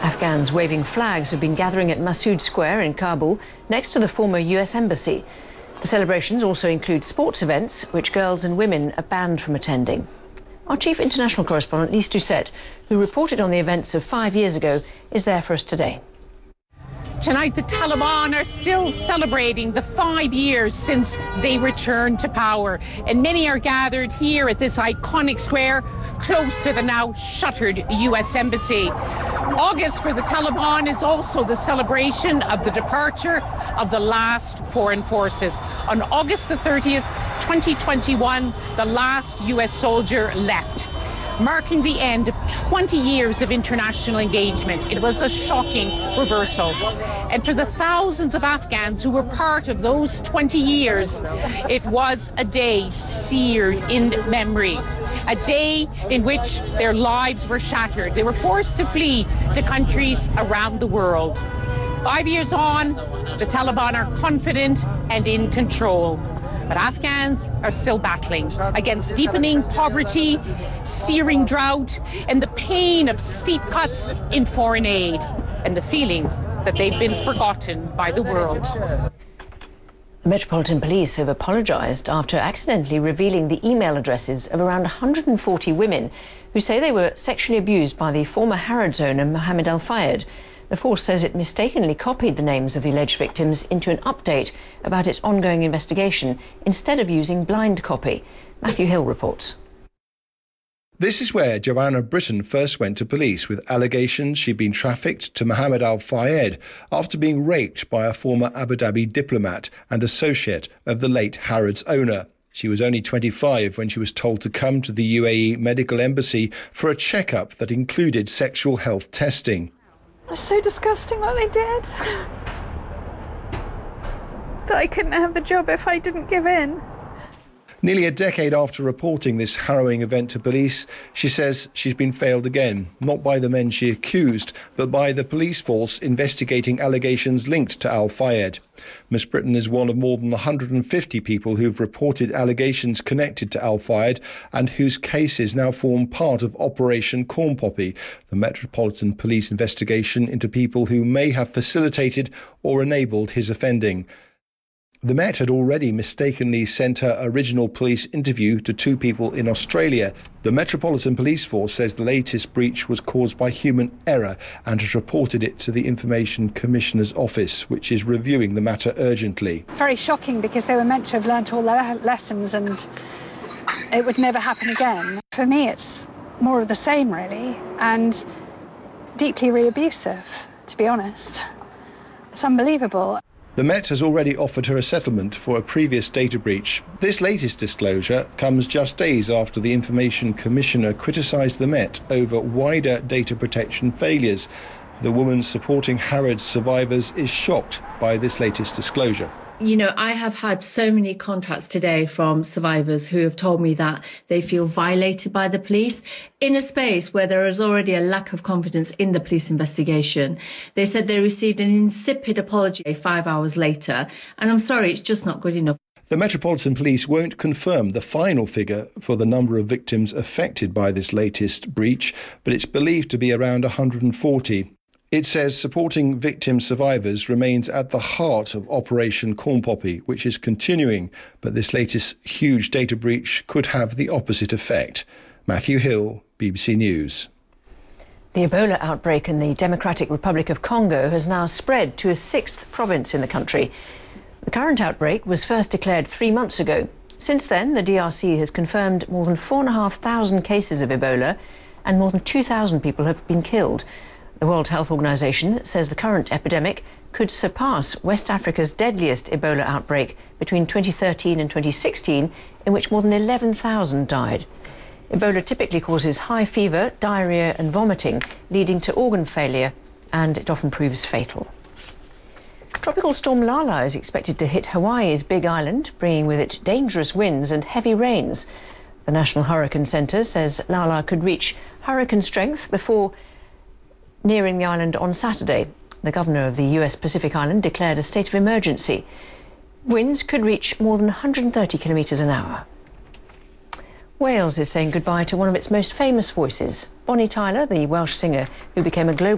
Afghans waving flags have been gathering at Massoud Square in Kabul, next to the former US Embassy. The celebrations also include sports events, which girls and women are banned from attending. Our chief international correspondent, Lise Doucette, who reported on the events of 5 years ago, is there for us today. Tonight, the Taliban are still celebrating the 5 years since they returned to power, and many are gathered here at this iconic square close to the now shuttered US Embassy. August for the Taliban is also the celebration of the departure of the last foreign forces. On August the 30th, 2021, the last US soldier left, marking the end of 20 years of international engagement. It was a shocking reversal. And for the thousands of Afghans who were part of those 20 years, it was a day seared in memory. A day in which their lives were shattered. They were forced to flee to countries around the world. 5 years on, the Taliban are confident and in control. But Afghans are still battling against deepening poverty, searing drought, and the pain of steep cuts in foreign aid, and the feeling that they've been forgotten by the world. The Metropolitan Police have apologised after accidentally revealing the email addresses of around 140 women who say they were sexually abused by the former Harrods owner Mohammed Al Fayed. The force says it mistakenly copied the names of the alleged victims into an update about its ongoing investigation instead of using blind copy. Matthew Hill reports. This is where Joanna Britton first went to police with allegations she'd been trafficked to Mohammed Al Fayed after being raped by a former Abu Dhabi diplomat and associate of the late Harrods owner. She was only 25 when she was told to come to the UAE Medical Embassy for a checkup that included sexual health testing. It's so disgusting what they did. That I couldn't have the job if I didn't give in. Nearly a decade after reporting this harrowing event to police, she says she's been failed again, not by the men she accused, but by the police force investigating allegations linked to Al Fayed. Ms Britton is one of more than 150 people who've reported allegations connected to Al Fayed and whose cases now form part of Operation Corn Poppy, the Metropolitan Police investigation into people who may have facilitated or enabled his offending. The Met had already mistakenly sent her original police interview to 2 people in Australia. The Metropolitan Police Force says the latest breach was caused by human error and has reported it to the Information Commissioner's Office, which is reviewing the matter urgently. Very shocking because they were meant to have learnt all their lessons and it would never happen again. For me, it's more of the same, really, and deeply re-abusive, to be honest. It's unbelievable. The Met has already offered her a settlement for a previous data breach. This latest disclosure comes just days after the Information Commissioner criticised the Met over wider data protection failures. The woman supporting Harrods survivors is shocked by this latest disclosure. You know, I have had so many contacts today from survivors who have told me that they feel violated by the police in a space where there is already a lack of confidence in the police investigation. They said they received an insipid apology 5 hours later, and I'm sorry, it's just not good enough. The Metropolitan Police won't confirm the final figure for the number of victims affected by this latest breach, but it's believed to be around 140. It says supporting victim survivors remains at the heart of Operation Corn Poppy, which is continuing, but this latest huge data breach could have the opposite effect. Matthew Hill, BBC News. The Ebola outbreak in the Democratic Republic of Congo has now spread to a 6th province in the country. The current outbreak was first declared 3 months ago. Since then, the DRC has confirmed more than 4,500 cases of Ebola and more than 2,000 people have been killed. The World Health Organization says the current epidemic could surpass West Africa's deadliest Ebola outbreak between 2013 and 2016, in which more than 11,000 died. Ebola typically causes high fever, diarrhea and vomiting, leading to organ failure, and it often proves fatal. Tropical storm Lala is expected to hit Hawaii's Big Island, bringing with it dangerous winds and heavy rains. The National Hurricane Center says Lala could reach hurricane strength before nearing the island on Saturday. The governor of the US Pacific Island declared a state of emergency. Winds could reach more than 130 kilometres an hour. Wales is saying goodbye to one of its most famous voices. Bonnie Tyler, the Welsh singer who became a global